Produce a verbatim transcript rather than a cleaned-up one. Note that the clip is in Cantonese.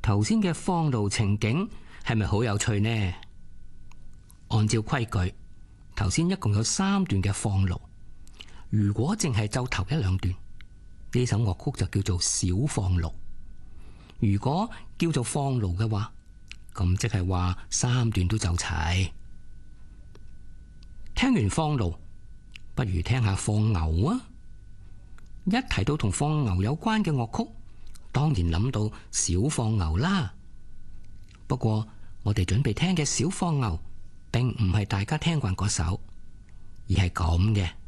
頭先嘅放爐情景係咪好有趣呢？按照規矩，頭先一共有三段嘅放爐。如果淨係奏頭一兩段，呢首樂曲就叫做小放爐。如果叫做放爐嘅話，咁即係話三段都奏齊。聽完放爐，不如聽下放牛啊！一提到同放牛有關嘅樂曲，當然諗到小放牛啦。不過我哋準備聽嘅小放牛，並唔係大家聽慣嗰首，而係咁嘅。